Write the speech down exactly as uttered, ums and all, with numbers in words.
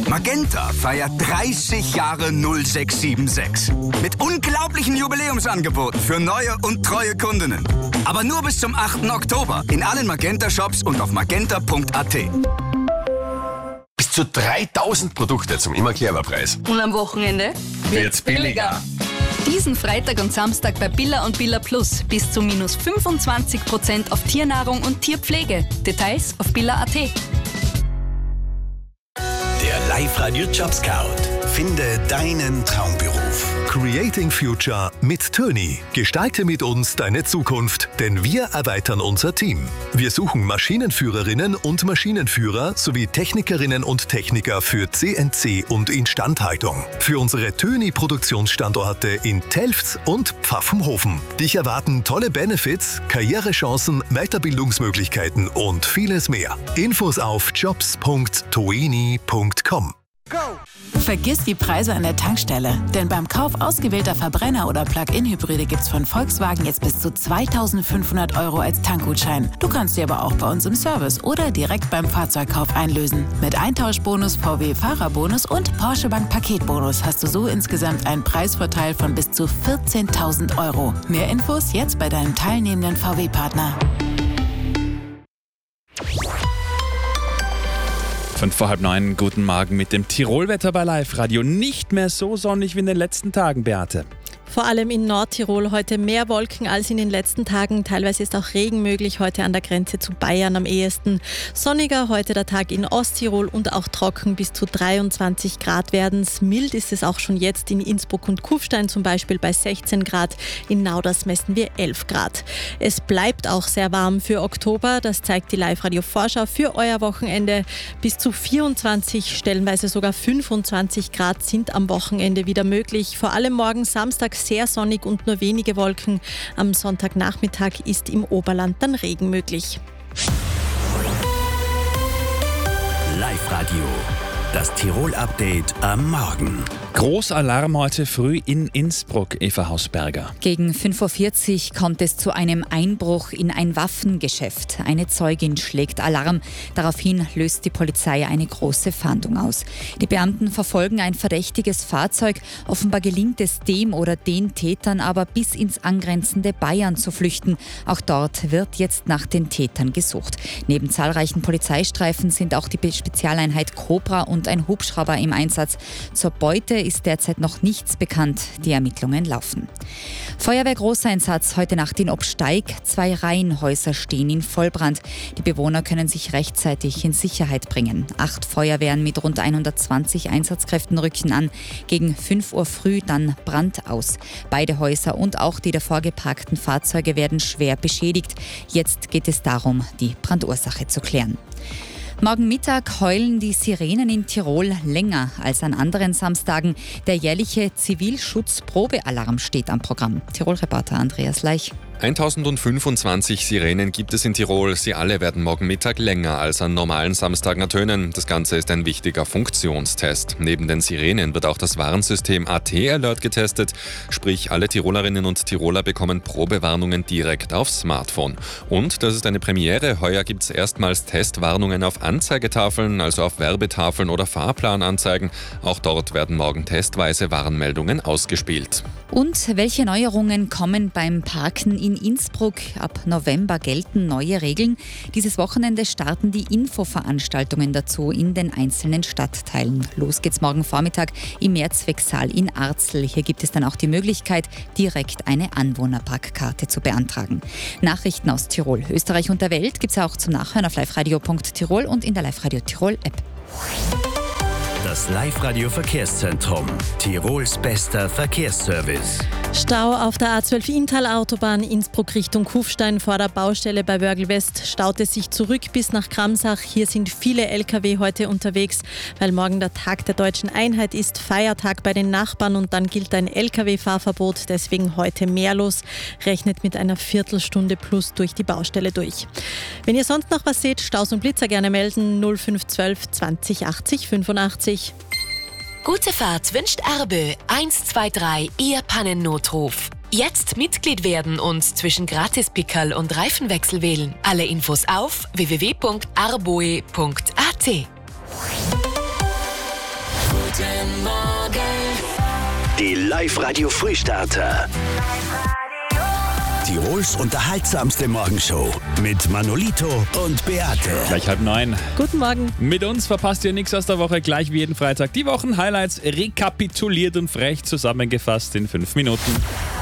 Magenta feiert dreißig Jahre null sechs sieben sechs. Mit unglaublichen Jubiläumsangeboten für neue und treue Kundinnen. Aber nur bis zum achten Oktober in allen Magenta-Shops und auf magenta punkt a t. Bis zu dreitausend Produkte zum immer clever Preis. Und am Wochenende wird's billiger. Diesen Freitag und Samstag bei Billa und Billa Plus bis zu minus fünfundzwanzig Prozent auf Tiernahrung und Tierpflege. Details auf billa punkt a t. Der Live-Radio Job Scout. Finde deinen Traumberuf. Creating Future mit Töni. Gestalte mit uns deine Zukunft, denn wir erweitern unser Team. Wir suchen Maschinenführerinnen und Maschinenführer sowie Technikerinnen und Techniker für C N C und Instandhaltung. Für unsere Töni-Produktionsstandorte in Telfs und Pfaffenhofen. Dich erwarten tolle Benefits, Karrierechancen, Weiterbildungsmöglichkeiten und vieles mehr. Infos auf jobs punkt toeni punkt com. Vergiss die Preise an der Tankstelle, denn beim Kauf ausgewählter Verbrenner- oder Plug-in-Hybride gibt's von Volkswagen jetzt bis zu zweitausendfünfhundert Euro als Tankgutschein. Du kannst sie aber auch bei uns im Service oder direkt beim Fahrzeugkauf einlösen. Mit Eintauschbonus, V W-Fahrerbonus und Porsche Bank Paketbonus hast du so insgesamt einen Preisvorteil von bis zu vierzehntausend Euro. Mehr Infos jetzt bei deinem teilnehmenden V W-Partner. Fünf vor halb neun, guten Morgen mit dem Tirolwetter bei Live Radio. Nicht mehr so sonnig wie in den letzten Tagen, Beate. Vor allem in Nordtirol heute mehr Wolken als in den letzten Tagen. Teilweise ist auch Regen möglich, heute an der Grenze zu Bayern am ehesten. Sonniger heute der Tag in Osttirol und auch trocken, bis zu dreiundzwanzig Grad werden's. Mild ist es auch schon jetzt in Innsbruck und Kufstein, zum Beispiel bei sechzehn Grad. In Nauders messen wir elf Grad. Es bleibt auch sehr warm für Oktober, das zeigt die Live-Radio-Vorschau für euer Wochenende. Bis zu vierundzwanzig, stellenweise sogar fünfundzwanzig Grad sind am Wochenende wieder möglich. Vor allem morgen Samstag sehr sonnig und nur wenige Wolken. Am Sonntagnachmittag ist im Oberland dann Regen möglich. Live-Radio, das Tirol-Update am Morgen. Großalarm heute früh in Innsbruck, Eva Hausberger. Gegen fünf Uhr vierzig kommt es zu einem Einbruch in ein Waffengeschäft. Eine Zeugin schlägt Alarm. Daraufhin löst die Polizei eine große Fahndung aus. Die Beamten verfolgen ein verdächtiges Fahrzeug. Offenbar gelingt es dem oder den Tätern aber bis ins angrenzende Bayern zu flüchten. Auch dort wird jetzt nach den Tätern gesucht. Neben zahlreichen Polizeistreifen sind auch die Spezialeinheit Cobra und ein Hubschrauber im Einsatz. Zur Beute ist derzeit noch nichts bekannt. Die Ermittlungen laufen. Feuerwehr-Großeinsatz heute Nacht in Obsteig. Zwei Reihenhäuser stehen in Vollbrand. Die Bewohner können sich rechtzeitig in Sicherheit bringen. Acht Feuerwehren mit rund hundertzwanzig Einsatzkräften rücken an. Gegen fünf Uhr früh dann Brand aus. Beide Häuser und auch die davor geparkten Fahrzeuge werden schwer beschädigt. Jetzt geht es darum, die Brandursache zu klären. Morgen Mittag heulen die Sirenen in Tirol länger als an anderen Samstagen. Der jährliche Zivilschutzprobealarm steht am Programm. Tirol-Reporter Andreas Leich. eintausendfünfundzwanzig Sirenen gibt es in Tirol. Sie alle werden morgen Mittag länger als an normalen Samstagen ertönen. Das Ganze ist ein wichtiger Funktionstest. Neben den Sirenen wird auch das Warnsystem A T-Alert getestet. Sprich, alle Tirolerinnen und Tiroler bekommen Probewarnungen direkt aufs Smartphone. Und, das ist eine Premiere, heuer gibt es erstmals Testwarnungen auf Anzeigetafeln, also auf Werbetafeln oder Fahrplananzeigen. Auch dort werden morgen testweise Warnmeldungen ausgespielt. Und welche Neuerungen kommen beim Parken in Innsbruck? Ab November gelten neue Regeln. Dieses Wochenende starten die Infoveranstaltungen dazu in den einzelnen Stadtteilen. Los geht's morgen Vormittag im Mehrzwecksaal in Arzl. Hier gibt es dann auch die Möglichkeit, direkt eine Anwohnerparkkarte zu beantragen. Nachrichten aus Tirol, Österreich und der Welt gibt's auch zum Nachhören auf liveradio punkt tirol und in der Live-Radio Tirol-App. Das Live-Radio Verkehrszentrum. Tirols bester Verkehrsservice. Stau auf der A zwölf Inntal-Autobahn Innsbruck Richtung Kufstein vor der Baustelle bei Wörgl West staut es sich zurück bis nach Kramsach. Hier sind viele L K W heute unterwegs, weil morgen der Tag der Deutschen Einheit ist, Feiertag bei den Nachbarn und dann gilt ein L K W-Fahrverbot, deswegen heute mehr los. Rechnet mit einer Viertelstunde plus durch die Baustelle durch. Wenn ihr sonst noch was seht, Staus und Blitzer gerne melden null fünf eins zwei zwanzig achtzig fünfundachtzig. Gute Fahrt wünscht Erbe eins zwei drei Ihr Pannennotruf. Jetzt Mitglied werden und zwischen Gratispickerl und Reifenwechsel wählen. Alle Infos auf w w w punkt arboe punkt a t. Guten Morgen. Die Live-Radio-Frühstarter. Tirols unterhaltsamste Morgenshow mit Manolito und Beate. Gleich halb neun. Guten Morgen. Mit uns verpasst ihr nichts aus der Woche, gleich wie jeden Freitag. Die Wochen-Highlights rekapituliert und frech zusammengefasst in fünf Minuten.